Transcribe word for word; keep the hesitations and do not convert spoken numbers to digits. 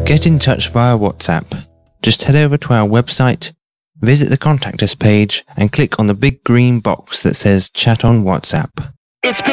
Get in touch via WhatsApp. Just head over to our website, visit the Contact Us page, and click on the big green box that says Chat on WhatsApp. It's